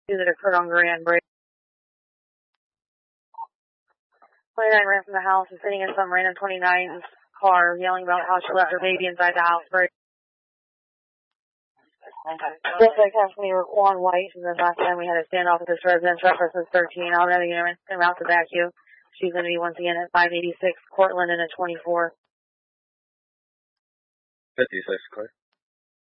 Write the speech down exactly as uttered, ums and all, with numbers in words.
that occurred on Grand Bridge. twenty-nine ran from the house and sitting in some random twenty-nine's car, yelling about how she left her baby inside the house. Bridge. Looks like Cassidy Juan White, and the last time we had a standoff at this residence, reference was thirteen. I'll never get him out to back you. She's going to be once again at five eighty-six, Cortland, and a twenty-four. fifty-six, clear.